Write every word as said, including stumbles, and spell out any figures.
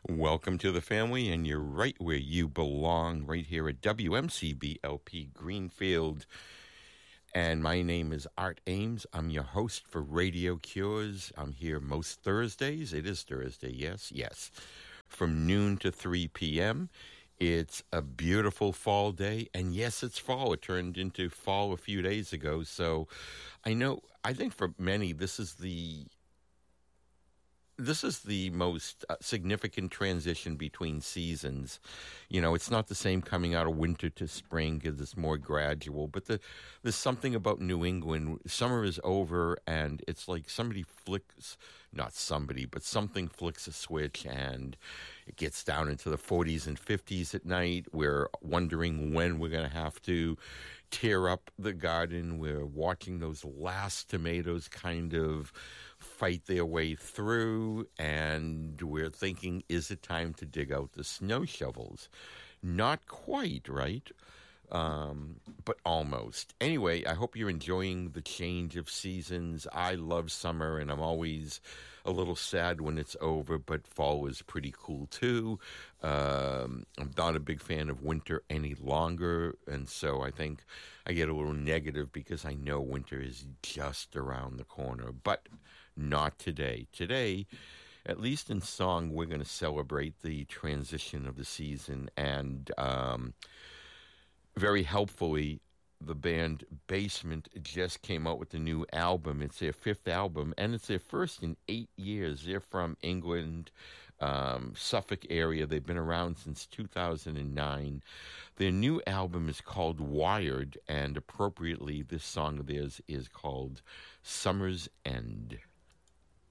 Welcome to the family, and you're right where you belong, right here at W M C B L P Greenfield. And my name is Art Ames. I'm your host for Radio Cures. I'm here most Thursdays. It is Thursday, yes, yes. From noon to three p.m. It's a beautiful fall day. And yes, it's fall. It turned into fall a few days ago. So I know, I think for many, this is the This is the most uh, significant transition between seasons. You know, it's not the same coming out of winter to spring because it's more gradual. But the, there's something about New England. Summer is over, and it's like somebody flicks, not somebody, but something flicks a switch, and it gets down into the forties and fifties at night. We're wondering when we're going to have to tear up the garden. We're watching those last tomatoes kind of fight their way through, and we're thinking, is it time to dig out the snow shovels? Not quite, right? Um, but almost. Anyway, I hope you're enjoying the change of seasons. I love summer, and I'm always a little sad when it's over, but fall is pretty cool too. Um, I'm not a big fan of winter any longer, and so I think I get a little negative because I know winter is just around the corner, but not today. Today, at least in song, we're going to celebrate the transition of the season, and um, very helpfully, the band Basement just came out with a new album. It's their fifth album, and it's their first in eight years. They're from England, um, Suffolk area. They've been around since two thousand nine. Their new album is called Wired, and appropriately, this song of theirs is called Summer's End.